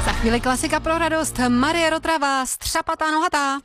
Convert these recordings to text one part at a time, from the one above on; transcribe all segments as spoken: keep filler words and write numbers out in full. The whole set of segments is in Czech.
Za chvíli klasika pro radost. Marie Rotrava, Střapatá nohatá.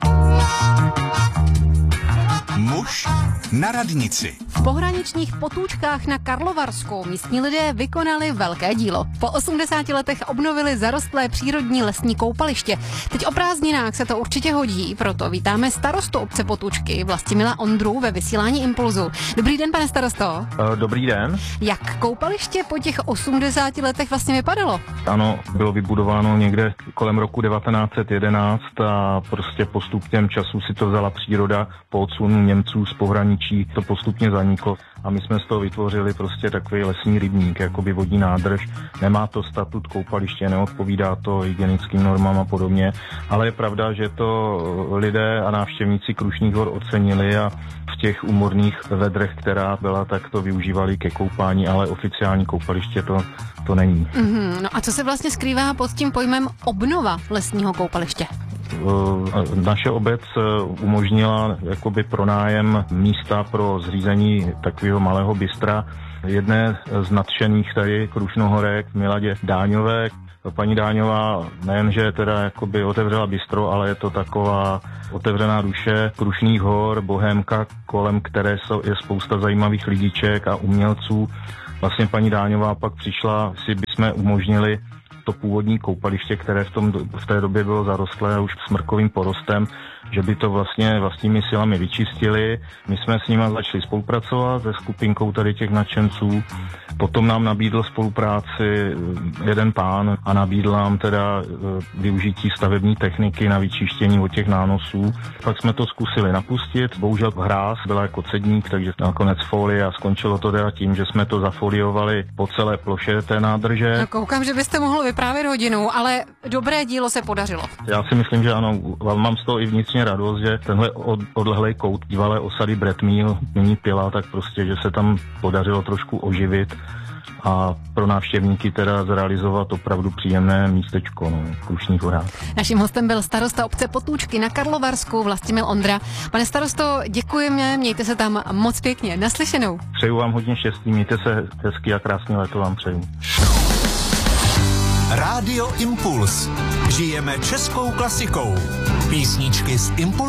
Muž na radnici. V pohraničních potůčkách na Karlovarsku místní lidé vykonali velké dílo. Po osmdesáti letech obnovili zarostlé přírodní lesní koupaliště. Teď o prázdninách se to určitě hodí, proto vítáme starostu obce Potůčky Vlastimila Ondru ve vysílání Impulzu. Dobrý den, pane starosto. Dobrý den. Jak koupaliště po těch osmdesáti letech vlastně vypadalo? Ano, bylo vybudováno někde kolem roku devatenáct set jedenáct a prostě postupem času si to vzala příroda po odsunu Němců z pohraničí, to postupně zaniklo a my jsme z toho vytvořili prostě takový lesní rybník, jakoby vodní nádrž. Nemá to statut koupaliště, neodpovídá to hygienickým normám a podobně, ale je pravda, že to lidé a návštěvníci Krušných hor ocenili a v těch úmorných vedrech, která byla, tak to využívali ke koupání, ale oficiální koupaliště to, to není. Mm-hmm. No a co se vlastně skrývá pod tím pojmem obnova lesního koupaliště? Naše obec umožnila jakoby pronájem místa pro zřízení takového malého bystra jedné z nadšených tady Krušnohorek, Miladě Dáňové. Paní Dáňová nejenže teda jakoby otevřela bistro, ale je to taková otevřená duše Krušných hor, bohémka, kolem které jsou, je spousta zajímavých lidiček a umělců. Vlastně paní Dáňová pak přišla, si bychom umožnili to původní koupaliště, které v, tom, v té době bylo zarostlé už smrkovým porostem, že by to vlastně vlastními silami vyčistili. My jsme s nimi začali spolupracovat se skupinkou tady těch nadšenců. Potom nám nabídl spolupráci jeden pán a nabídl nám teda využití stavební techniky na vyčištění od těch nánosů. Pak jsme to zkusili napustit, bohužel hráz byla jako cedník, takže nakonec folie a skončilo to teda tím, že jsme to zafoliovali po celé ploše té nádrže. No, koukám, že byste mohl vyprávět hodinu, ale dobré dílo se podařilo. Já si myslím, že ano, mám z toho i vnitřně radost, že tenhle od, odlehlej kout bývalé osady Bretmíl, nyní Pila, tak prostě, že se tam podařilo trošku oživit a pro návštěvníky teda zrealizovat opravdu příjemné místečko no, v Krušných horách. Naším hostem byl starosta obce Potůčky na Karlovarsku Vlastimil Ondra. Pane starosto, děkujeme, mějte se tam moc pěkně. Naslyšenou. Přeju vám hodně štěstí, mějte se hezky a krásný léto vám přeju. Rádio Impuls. Žijeme českou klasikou. Písničky z Impulsu.